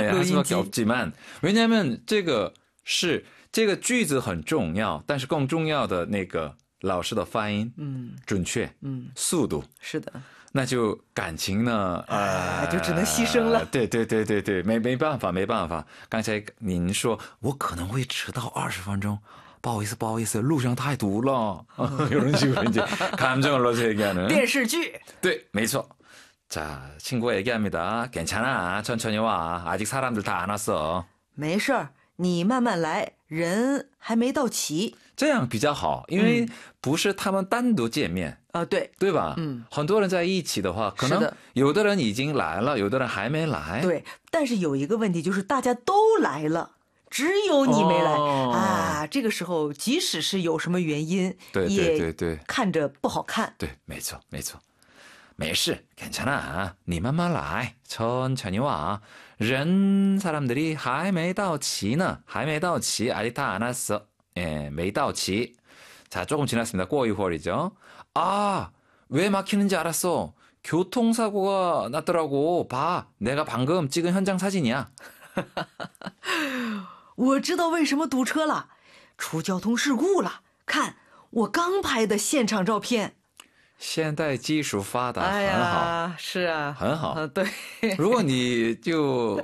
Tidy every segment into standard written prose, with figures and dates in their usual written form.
네, 할 수밖에 录音机。 없지만 왜냐하면 这个句子很重要，但是更重要的那个老师的发音准确，速度， 是的， 那就感情呢， 就只能牺牲了。 对对对对对，没办法没办法。刚才您说我可能会迟到20分钟，不好意思，路上太堵了。이런 식으로 이제 감정을 넣어서 얘기하는 电视剧。 네, 没错. 자, 친구가 얘기합니다. 괜찮아, 천천히 와. 아직 사람들 다 안 왔어. 没事儿，你慢慢来，人还没到齐。 这样比较好，因为不是他们单独见面， 对， 对吧？很多人在一起的话，可能有的人已经来了，有的人还没来。 对，但是有一个问题就是大家都来了，只有你没来这个时候即使是有什么原因，也看着不好看。 对，没错没错。没事, 괜찮아. 你慢慢来, 천천히 와. 人 사람들이 还没到齐呢. 还没到齐, 아직 다 안 왔어. 예, 没到齐. 자, 조금 지났습니다. 过一会儿이죠. 아, 왜 막히는지 알았어. 교통사고가 났더라고. 봐, 내가 방금 찍은 현장 사진이야. 我知道为什么堵车了，出交通事故了。看，我刚拍的现场照片。 现代技术发达，很好， 是啊， 很好。 对， 如果你就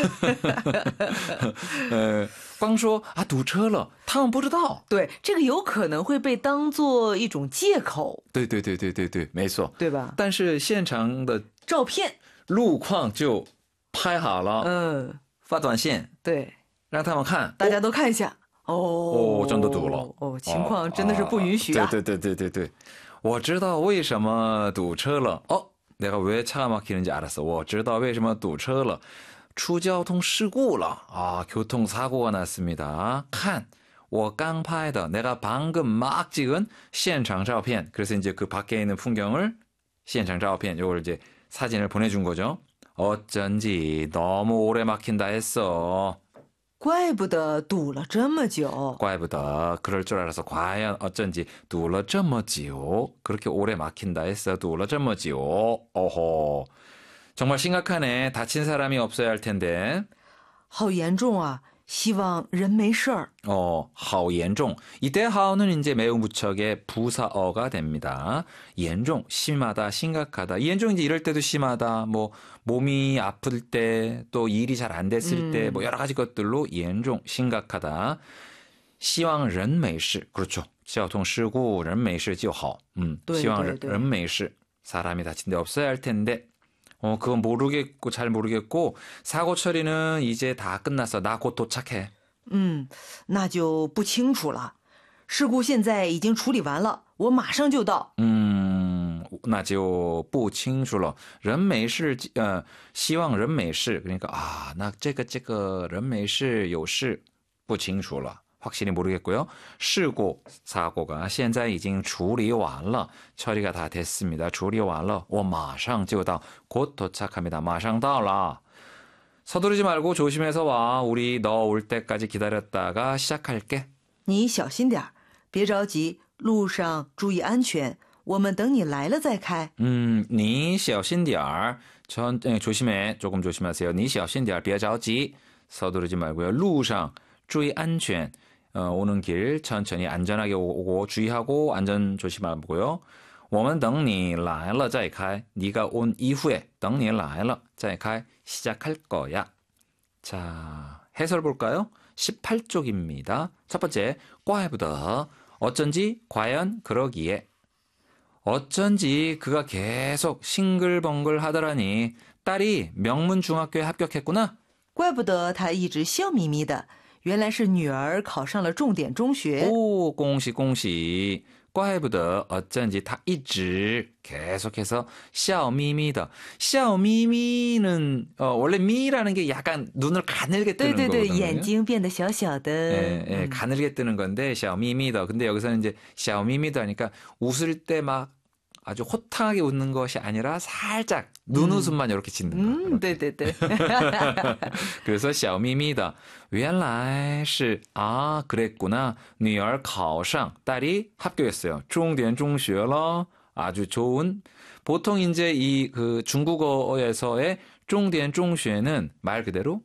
光说啊堵车了，他们不知道。 对，这个有可能会被当做一种借口。 对，没错， 对吧？ 但是现场的照片、 路况就拍好了，发短信， 对， 让他们看， 大家都看一下。 真的堵了。 情况真的是不允许啊。 对。我知道为什么堵车了. 내가 왜 차가 막히는지 알았어. 我知道为什么堵车了. 出交通事故了. 교통사고가 났습니다. 看, 我刚拍的, 내가 방금 막 찍은 现场照片. 그래서 이제 그 밖에 있는 풍경을 现场照片, 요걸 이제 사진을 보내준 거죠. 어쩐지 너무 오래 막힌다 했어. 怪不得堵了这么久. 怪不得 그럴 줄 알아서 과연 어쩐지 堵了这么久. 그렇게 오래 막힌다 했어. 堵了这么久. 어허. 정말 심각하네. 다친 사람이 없어야 할 텐데. 好严重啊. 希望人没事儿. 好严重. 이때 하오는 이제 매우 무척의 부사어가 됩니다. 严重, 심하다, 심각하다.严重 이제 이럴 때도 심하다. 뭐 몸이 아플 때, 또 일이 잘 안 됐을 때, 뭐 여러 가지 것들로 严重, 심각하다. 希望人没事. 그렇죠. 交通事故人没事就好. 希望人没事. 사람이 다친 데 없어야 할 텐데. 그건 모르겠고 잘 모르겠고 사고 처리는 이제 다 끝났어. 나 곧 도착해. 那就不清楚了. 事故现在已经处理完了，我马上就到。 那就不清楚了。人没事，希望人没事。그러니까那这个人没事有事不清楚了。 확실히 모르겠고요. 事故 사고가 现在已经处理完了. 처리가 다 됐습니다. 处理完了. 我马上就到. 곧 도착합니다. 马上到了. 서두르지 말고 조심해서 와. 우리 너 올 때까지 기다렸다가 시작할게. 你小心点，别着急，路上注意安全。我们等你来了再开。 你小心点儿. 조심해. 조금 조심하세요. 你小心点儿,别着急. 서두르지 말고요. 路上注意安全. 오는 길 천천히 안전하게 오고 주의하고 안전 조심하고요. 我们等你来了再开. 네가 온 이후에 等你来了再开. 시작할 거야. 자, 해설 볼까요? 18쪽입니다. 첫 번째, 怪不得 어쩐지 과연 그러기에. 어쩐지 그가 계속 싱글벙글 하더라니. 딸이 명문중학교에 합격했구나. 怪不得他一直笑眯眯的。 原来是女儿考上了重点中学。 恭喜恭喜. 怪不得 어쩐지 다 一直 계속해서 笑眯眯的. 笑眯眯는 원래 미라는 게 약간 눈을 가늘게 뜨는 거거든요. 眼睛变得小小的. 예, 가늘게 뜨는 건데 笑眯眯的. 근데 여기서는 이제 笑眯眯的 하니까 웃을 때 막 아주 호탕하게 웃는 것이 아니라 살짝 눈웃음만 이렇게 짓는 거. 对. 그래서 笑眯眯的. 原来是 그랬구나. 女儿考上 딸이 합격했어요. 重点中学了. 아주 좋은. 보통 이제 이 그 중국어에서의 重点中学는 말 그대로